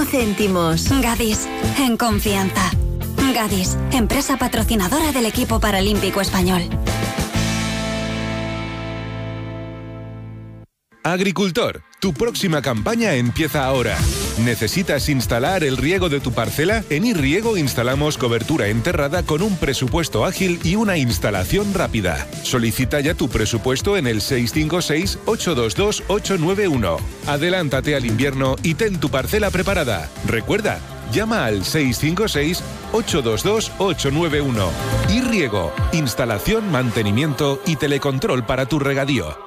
céntimos. Gadis, en confianza. Gadis, empresa patrocinadora del equipo paralímpico español. Agricultor, tu próxima campaña empieza ahora. ¿Necesitas instalar el riego de tu parcela? En iRiego instalamos cobertura enterrada con un presupuesto ágil y una instalación rápida. Solicita ya tu presupuesto en el 656-822-891. Adelántate al invierno y ten tu parcela preparada. Recuerda, llama al 656-822-891. iRiego, instalación, mantenimiento y telecontrol para tu regadío.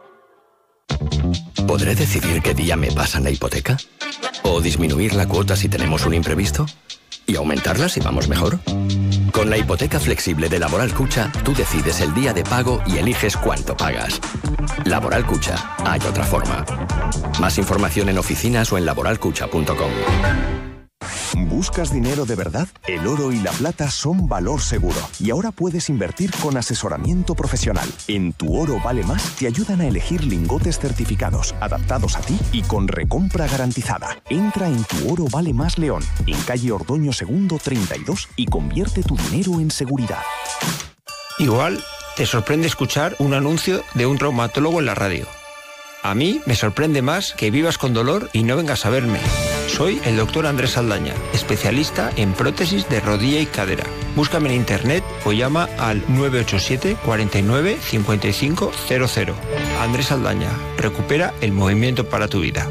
¿Podré decidir qué día me pasan la hipoteca? ¿O disminuir la cuota si tenemos un imprevisto? ¿Y aumentarla si vamos mejor? Con la hipoteca flexible de Laboral Cucha, tú decides el día de pago y eliges cuánto pagas. Laboral Cucha, hay otra forma. Más información en oficinas o en laboralcucha.com. ¿Buscas dinero de verdad? El oro y la plata son valor seguro. Y ahora puedes invertir con asesoramiento profesional. En Tu Oro Vale Más te ayudan a elegir lingotes certificados, adaptados a ti y con recompra garantizada. Entra en Tu Oro Vale Más León, en calle Ordoño II 32 y convierte tu dinero en seguridad. Igual te sorprende escuchar un anuncio de un traumatólogo en la radio. A mí me sorprende más que vivas con dolor y no vengas a verme. Soy el doctor Andrés Saldaña, especialista en prótesis de rodilla y cadera. Búscame en internet o llama al 987 49 55 00. Andrés Saldaña, recupera el movimiento para tu vida.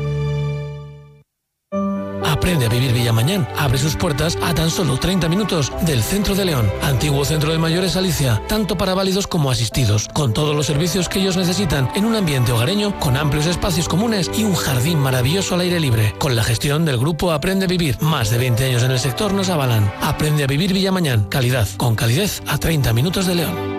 Aprende a vivir Villamañán. Abre sus puertas a tan solo 30 minutos del centro de León. Antiguo centro de mayores Alicia, tanto para válidos como asistidos, con todos los servicios que ellos necesitan en un ambiente hogareño, con amplios espacios comunes y un jardín maravilloso al aire libre. Con la gestión del grupo Aprende a Vivir, más de 20 años en el sector nos avalan. Aprende a vivir Villamañán. Calidad, con calidez a 30 minutos de León.